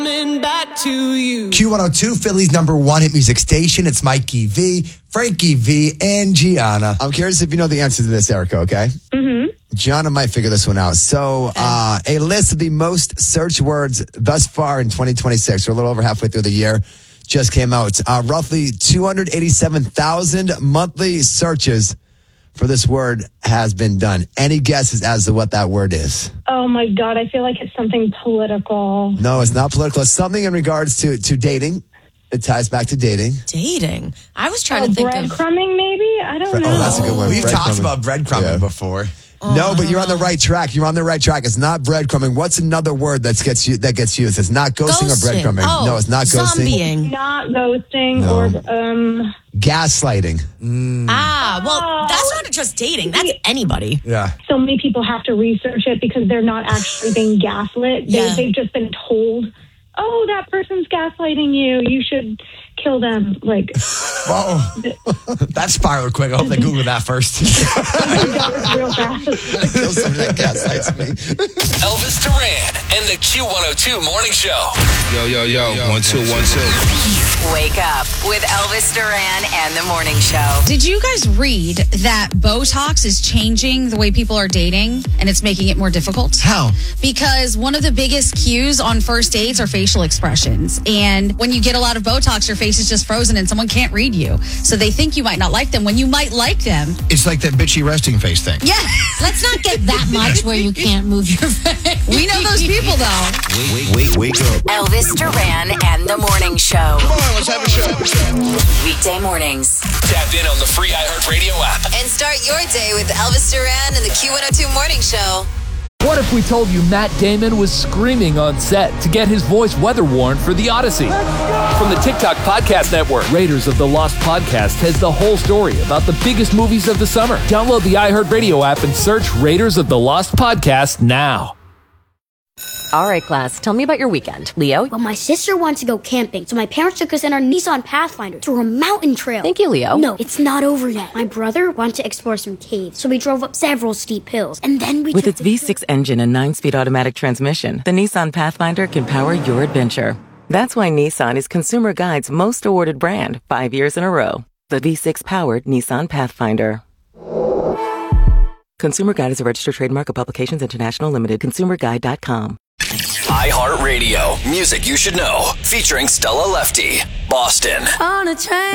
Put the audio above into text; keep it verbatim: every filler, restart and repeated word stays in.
Back to you. Q one oh two, Philly's number one hit music station. It's Mikey V, Frankie V, and Gianna. I'm curious if you know the answer to this, Erica, okay? Mm-hmm. Gianna might figure this one out. So, uh, a list of the most searched words thus far in twenty twenty-six, we're a little over halfway through the year, just came out. Uh, roughly two hundred eighty-seven thousand monthly searches for this word has been done. Any guesses as to what that word is? Oh my God, I feel like it's something political. No, it's not political. It's something in regards to, to dating. It ties back to dating. Dating? I was trying Oh, to think of... breadcrumbing, maybe? I don't Bre- know. Oh, that's a good one. We've talked Breadcrumbing. about breadcrumbing Yeah. before. Oh, No, but you're on the right track. You're on the right track. It's not breadcrumbing. What's another word that gets you that gets used? It's not ghosting, Ghosting. or breadcrumbing. Oh, no, it's not ghosting. zombieing. Not ghosting No. or... um. Gaslighting. Ah, well, Oh. that's not just dating. That's anybody. Yeah. So many people have to research it because they're not actually being gaslit. They, Yeah. They've just been told, oh, that person's gaslighting you. You should kill them. Like, Whoa. That spiraled quick. I hope they Google that first. that was real fast. Kill somebody that gaslights me. Elvis Duran and the Q one oh two Morning Show. Yo, yo, yo, one, two, one, two. Wake up with Elvis Duran and the Morning Show. Did you guys read that Botox is changing the way people are dating and it's making it more difficult? How? Because one of the biggest cues on first dates are facial expressions. And when you get a lot of Botox, your face is just frozen and someone can't read you. So they think you might not like them when you might like them. It's like that bitchy resting face thing. Yeah. Let's not get that much where you can't move your face. We know those people, though. Wake, wake, wake up. Elvis Duran and the Morning Show. Come on, let's have a show. Weekday mornings. Tap in on the free iHeartRadio app. And start your day with Elvis Duran and the Q one oh two Morning Show. What if we told you Matt Damon was screaming on set to get his voice weather worn for The Odyssey? From the TikTok Podcast Network, Raiders of the Lost Podcast has the whole story about the biggest movies of the summer. Download the iHeartRadio app and search Raiders of the Lost Podcast now. All right, class, tell me about your weekend. Leo? Well, my sister wants to go camping, so my parents took us in our Nissan Pathfinder through a mountain trail. Thank you, Leo. No, it's not over yet. My brother wanted to explore some caves, so we drove up several steep hills, and then we With took its the V six engine and nine-speed automatic transmission, the Nissan Pathfinder can power your adventure. That's why Nissan is Consumer Guide's most awarded brand five years in a row. The V six-powered Nissan Pathfinder. Consumer Guide is a registered trademark of Publications International Limited. consumer guide dot com. iHeartRadio. Music you should know. Featuring Stella Lefty. Boston. On a train.